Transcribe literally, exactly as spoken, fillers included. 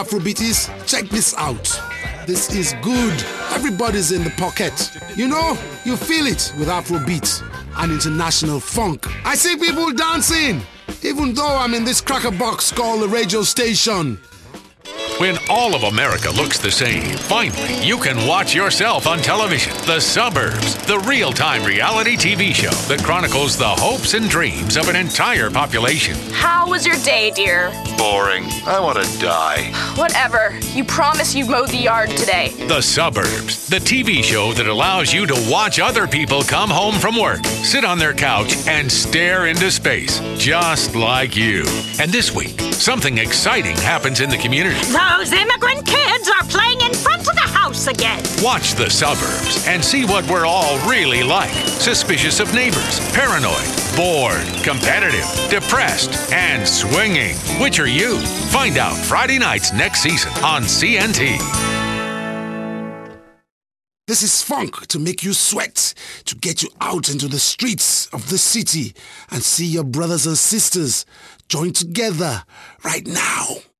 Afrobeat is, check this out. This is good. Everybody's in the pocket. You know, you feel it with Afrobeat and international funk. I see people dancing, even though I'm in this cracker box called the radio station. When all of America looks the same, finally, you can watch yourself on television. The Suburbs, the real-time reality T V show that chronicles the hopes and dreams of an entire population. How was your day, dear? Boring. I want to die. Whatever. You promised you'd mow the yard today. The Suburbs, the T V show that allows you to watch other people come home from work, sit on their couch, and stare into space, just like you. And this week, something exciting happens in the community. Those immigrant kids are playing in front of the house again. Watch The Suburbs and see what we're all really like. Suspicious of neighbors, paranoid, bored, competitive, depressed, and swinging. Which are you? Find out Friday nights next season on C N T. This is funk to make you sweat, to get you out into the streets of the city and see your brothers and sisters join together right now.